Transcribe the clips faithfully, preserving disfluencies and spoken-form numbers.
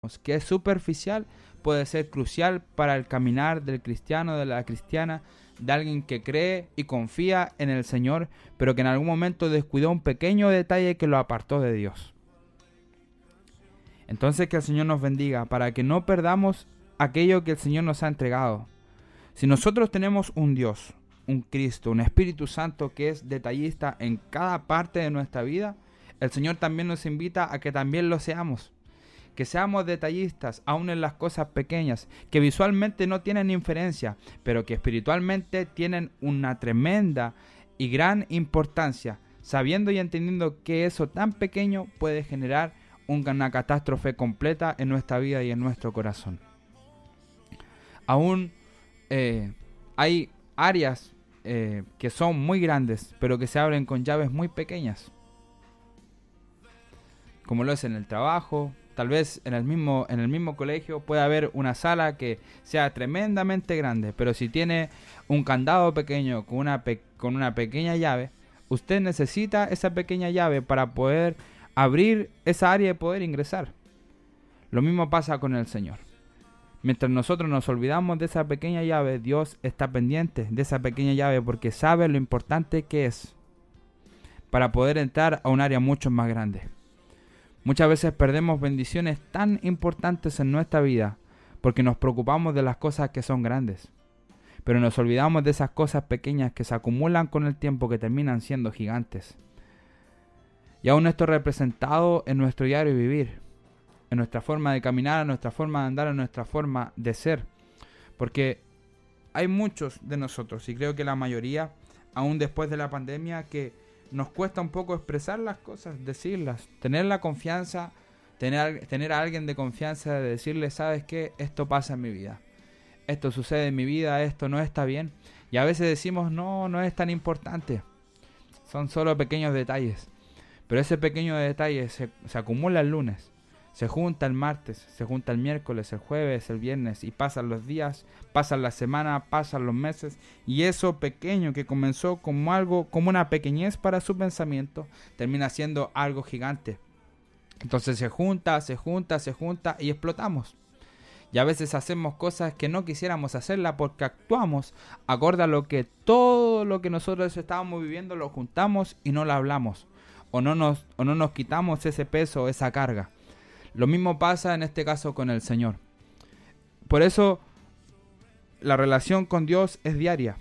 que es superficial, puede ser crucial para el caminar del cristiano, de la cristiana, de alguien que cree y confía en el Señor, pero que en algún momento descuidó un pequeño detalle que lo apartó de Dios. Entonces que el Señor nos bendiga para que no perdamos aquello que el Señor nos ha entregado. Si nosotros tenemos un Dios, un Cristo, un Espíritu Santo que es detallista en cada parte de nuestra vida, el Señor también nos invita a que también lo seamos. Que seamos detallistas aún en las cosas pequeñas, que visualmente no tienen inferencia, pero que espiritualmente tienen una tremenda y gran importancia, sabiendo y entendiendo que eso tan pequeño puede generar una catástrofe completa en nuestra vida y en nuestro corazón. Aún eh, hay áreas eh, que son muy grandes, pero que se abren con llaves muy pequeñas, como lo es en el trabajo. Tal vez en el mismo en el mismo colegio puede haber una sala que sea tremendamente grande, pero si tiene un candado pequeño con una, pe- con una pequeña llave, usted necesita esa pequeña llave para poder abrir esa área y poder ingresar. Lo mismo pasa con el Señor. Mientras nosotros nos olvidamos de esa pequeña llave, Dios está pendiente de esa pequeña llave porque sabe lo importante que es para poder entrar a un área mucho más grande. Muchas veces perdemos bendiciones tan importantes en nuestra vida porque nos preocupamos de las cosas que son grandes, pero nos olvidamos de esas cosas pequeñas que se acumulan con el tiempo, que terminan siendo gigantes. Y aún esto es representado en nuestro diario vivir, en nuestra forma de caminar, en nuestra forma de andar, en nuestra forma de ser. Porque hay muchos de nosotros, y creo que la mayoría, aún después de la pandemia, que nos cuesta un poco expresar las cosas, decirlas, tener la confianza, tener, tener a alguien de confianza de decirle, ¿sabes qué? Esto pasa en mi vida, esto sucede en mi vida, esto no está bien. Y a veces decimos, no, no es tan importante, son solo pequeños detalles. Pero ese pequeño detalle se, se acumula el lunes, se junta el martes, se junta el miércoles, el jueves, el viernes, y pasan los días, pasan la semana, pasan los meses, y eso pequeño que comenzó como algo, como una pequeñez para su pensamiento, termina siendo algo gigante. Entonces se junta, se junta, se junta y explotamos. Y a veces hacemos cosas que no quisiéramos hacerlas porque actuamos acorde a lo que todo lo que nosotros estábamos viviendo lo juntamos y no lo hablamos, o no nos, o no nos quitamos ese peso, esa carga. Lo mismo pasa en este caso con el Señor. Por eso la relación con Dios es diaria.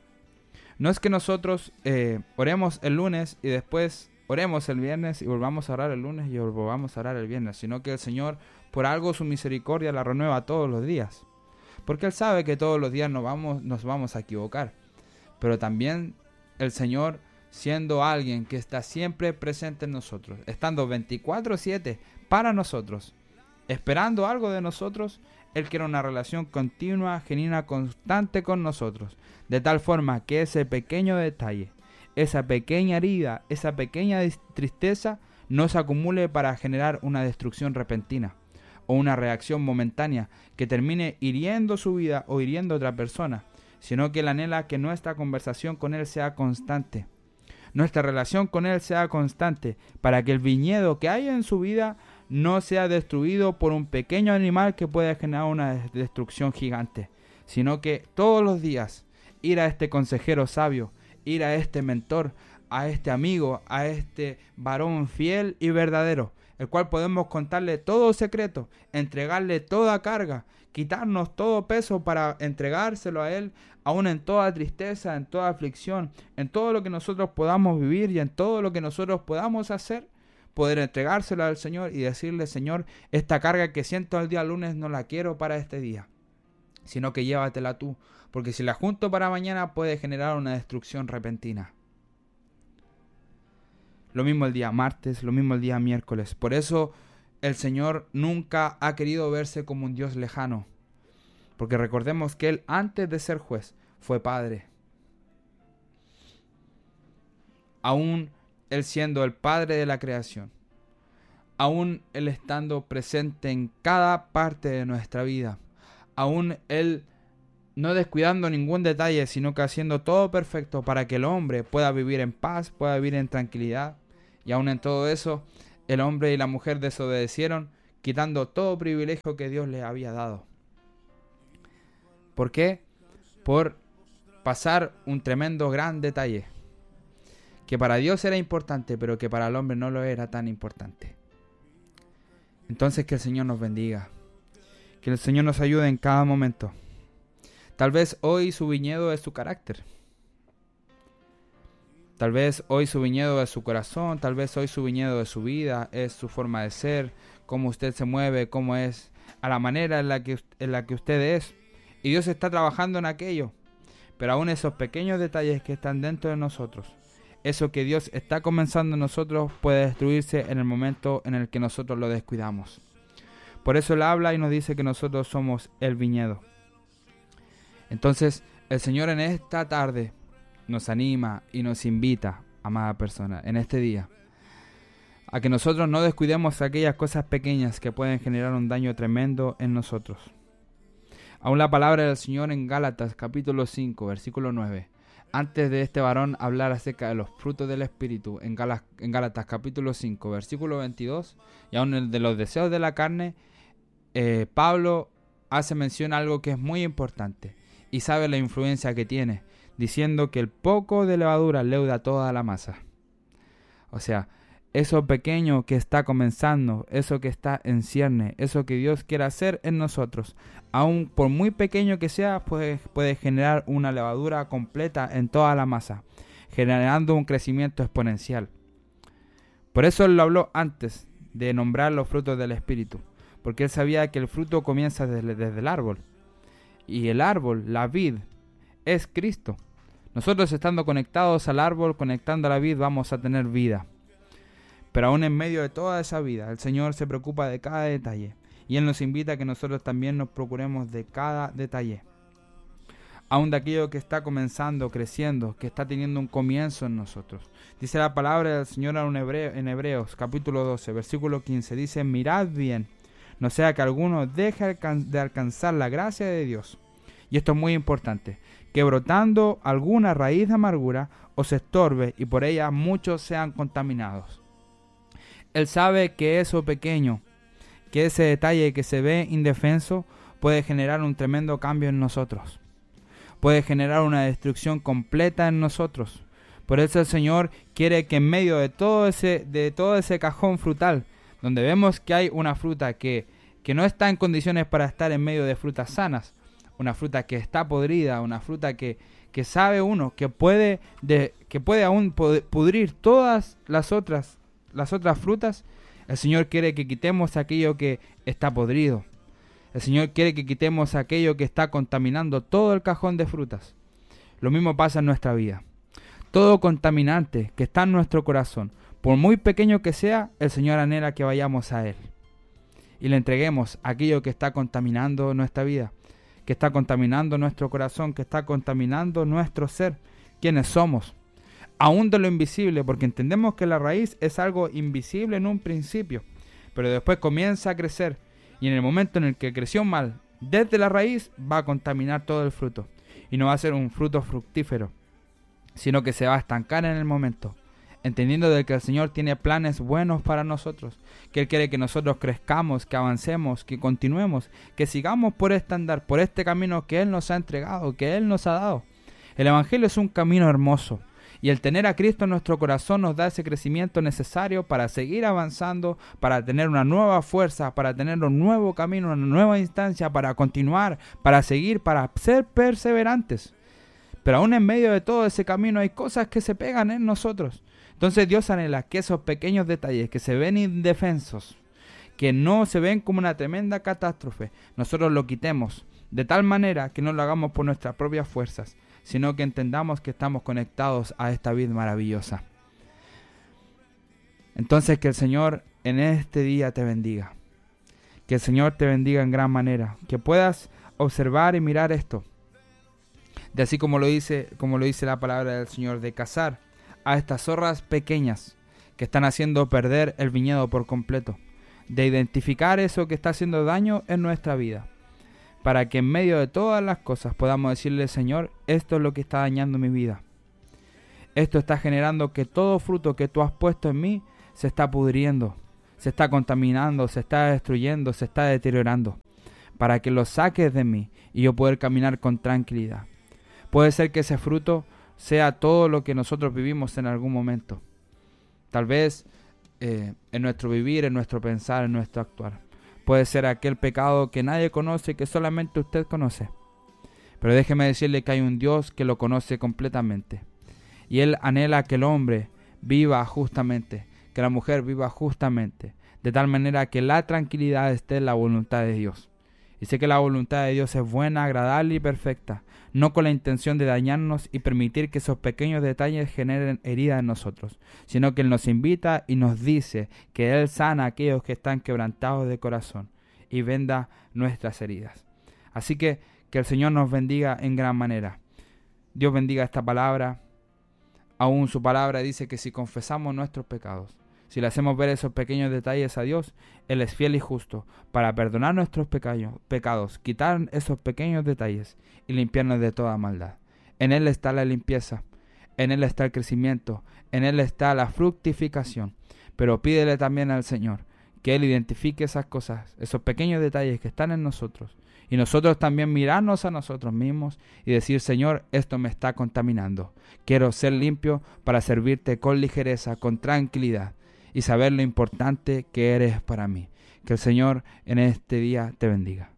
No es que nosotros eh, oremos el lunes y después oremos el viernes y volvamos a orar el lunes y volvamos a orar el viernes, sino que el Señor, por algo su misericordia la renueva todos los días. Porque Él sabe que todos los días nos vamos, nos vamos a equivocar. Pero también el Señor, siendo alguien que está siempre presente en nosotros, estando veinticuatro siete para nosotros, esperando algo de nosotros, Él quiere una relación continua, genuina, constante con nosotros, de tal forma que ese pequeño detalle, esa pequeña herida, esa pequeña tristeza no se acumule para generar una destrucción repentina o una reacción momentánea que termine hiriendo su vida o hiriendo a otra persona, sino que Él anhela que nuestra conversación con Él sea constante, nuestra relación con Él sea constante, para que el viñedo que hay en su vida no sea destruido por un pequeño animal que pueda generar una destrucción gigante, sino que todos los días ir a este consejero sabio, ir a este mentor, a este amigo, a este varón fiel y verdadero, el cual podemos contarle todo secreto, entregarle toda carga, quitarnos todo peso para entregárselo a Él, aún en toda tristeza, en toda aflicción, en todo lo que nosotros podamos vivir y en todo lo que nosotros podamos hacer, poder entregárselo al Señor y decirle, Señor, esta carga que siento el día lunes no la quiero para este día, sino que llévatela tú, porque si la junto para mañana puede generar una destrucción repentina. Lo mismo el día martes, lo mismo el día miércoles. Por eso el Señor nunca ha querido verse como un Dios lejano, porque recordemos que Él, antes de ser juez, fue Padre. Aún Él siendo el Padre de la creación, aún Él estando presente en cada parte de nuestra vida, aún Él no descuidando ningún detalle, sino que haciendo todo perfecto para que el hombre pueda vivir en paz, pueda vivir en tranquilidad. Y aún en todo eso, el hombre y la mujer desobedecieron. quitando todo privilegio que Dios les había dado. ¿Por qué? Por pasar un tremendo gran detalle, que para Dios era importante, pero que para el hombre no lo era tan importante. Entonces que el Señor nos bendiga, que el Señor nos ayude en cada momento. Tal vez hoy su viñedo es su carácter. Tal vez hoy su viñedo es su corazón, tal vez hoy su viñedo es su vida, es su forma de ser, cómo usted se mueve, cómo es, a la manera en la que, en la que usted es. Y Dios está trabajando en aquello. Pero aún esos pequeños detalles que están dentro de nosotros, eso que Dios está comenzando en nosotros, puede destruirse en el momento en el que nosotros lo descuidamos. Por eso Él habla y nos dice que nosotros somos el viñedo. Entonces, el Señor en esta tarde nos anima y nos invita, amada persona, en este día, a que nosotros no descuidemos aquellas cosas pequeñas que pueden generar un daño tremendo en nosotros. Aún la palabra del Señor en Gálatas capítulo cinco, versículo nueve, antes de este varón hablar acerca de los frutos del Espíritu, en, Gal- en Gálatas capítulo cinco, versículo veintidós, y aún el de los deseos de la carne, eh, Pablo hace mención a algo que es muy importante, y sabe la influencia que tiene, diciendo que el poco de levadura leuda toda la masa. O sea, eso pequeño que está comenzando, eso que está en cierne, eso que Dios quiere hacer en nosotros, aun por muy pequeño que sea, puede, puede generar una levadura completa en toda la masa, generando un crecimiento exponencial. Por eso Él lo habló antes de nombrar los frutos del Espíritu, porque Él sabía que el fruto comienza desde, desde el árbol, y el árbol, la vid, es Cristo. Nosotros estando conectados al árbol, conectando a la vid, vamos a tener vida. Pero aún en medio de toda esa vida, el Señor se preocupa de cada detalle. Y Él nos invita a que nosotros también nos procuremos de cada detalle. Aún de aquello que está comenzando, creciendo, que está teniendo un comienzo en nosotros. Dice la palabra del Señor en, Hebreo, en Hebreos, capítulo doce, versículo quince. Dice, mirad bien, no sea que alguno deje de alcanzar la gracia de Dios. Y esto es muy importante, que brotando alguna raíz de amargura os estorbe y por ella muchos sean contaminados. Él sabe que eso pequeño, que ese detalle que se ve indefenso puede generar un tremendo cambio en nosotros. Puede generar una destrucción completa en nosotros. Por eso el Señor quiere que en medio de todo ese, de todo ese cajón frutal, donde vemos que hay una fruta que, que no está en condiciones para estar en medio de frutas sanas, una fruta que está podrida, una fruta que, que sabe uno que puede, de, que puede aún pudrir todas las otras, las otras frutas, el Señor quiere que quitemos aquello que está podrido. El Señor quiere que quitemos aquello que está contaminando todo el cajón de frutas. Lo mismo pasa en nuestra vida. Todo contaminante que está en nuestro corazón, por muy pequeño que sea, el Señor anhela que vayamos a Él y le entreguemos aquello que está contaminando nuestra vida, que está contaminando nuestro corazón, que está contaminando nuestro ser, quienes somos, aún de lo invisible, porque entendemos que la raíz es algo invisible en un principio, pero después comienza a crecer, y en el momento en el que creció mal, desde la raíz va a contaminar todo el fruto, y no va a ser un fruto fructífero, sino que se va a estancar en el momento, entendiendo de que el Señor tiene planes buenos para nosotros, que Él quiere que nosotros crezcamos, que avancemos, que continuemos, que sigamos por este andar, por este camino que Él nos ha entregado, que Él nos ha dado. El Evangelio es un camino hermoso, y el tener a Cristo en nuestro corazón nos da ese crecimiento necesario para seguir avanzando, para tener una nueva fuerza, para tener un nuevo camino, una nueva instancia, para continuar, para seguir, para ser perseverantes. Pero aún en medio de todo ese camino hay cosas que se pegan en nosotros. Entonces Dios anhela que esos pequeños detalles que se ven indefensos, que no se ven como una tremenda catástrofe, nosotros lo quitemos de tal manera que no lo hagamos por nuestras propias fuerzas, sino que entendamos que estamos conectados a esta vid maravillosa. Entonces que el Señor en este día te bendiga, que el Señor te bendiga en gran manera, que puedas observar y mirar esto, de así como lo dice, como lo dice la palabra del Señor, de cazar a estas zorras pequeñas que están haciendo perder el viñedo por completo, de identificar eso que está haciendo daño en nuestra vida, para que en medio de todas las cosas podamos decirle, Señor, esto es lo que está dañando mi vida. Esto está generando que todo fruto que tú has puesto en mí se está pudriendo, se está contaminando, se está destruyendo, se está deteriorando, para que lo saques de mí y yo poder caminar con tranquilidad. Puede ser que ese fruto sea todo lo que nosotros vivimos en algún momento. Tal vez eh, en nuestro vivir, en nuestro pensar, en nuestro actuar. Puede ser aquel pecado que nadie conoce y que solamente usted conoce. Pero déjeme decirle que hay un Dios que lo conoce completamente. Y Él anhela que el hombre viva justamente, que la mujer viva justamente, de tal manera que la tranquilidad esté en la voluntad de Dios. Y sé que la voluntad de Dios es buena, agradable y perfecta, no con la intención de dañarnos y permitir que esos pequeños detalles generen heridas en nosotros, sino que Él nos invita y nos dice que Él sana a aquellos que están quebrantados de corazón y venda nuestras heridas. Así que que el Señor nos bendiga en gran manera. Dios bendiga esta palabra. Aún su palabra dice que si confesamos nuestros pecados, si le hacemos ver esos pequeños detalles a Dios, Él es fiel y justo para perdonar nuestros pecados, pecados, quitar esos pequeños detalles y limpiarnos de toda maldad. En Él está la limpieza, en Él está el crecimiento, en Él está la fructificación. Pero pídele también al Señor que Él identifique esas cosas, esos pequeños detalles que están en nosotros. Y nosotros también mirarnos a nosotros mismos y decir, Señor, esto me está contaminando. Quiero ser limpio para servirte con ligereza, con tranquilidad y saber lo importante que eres para mí. Que el Señor en este día te bendiga.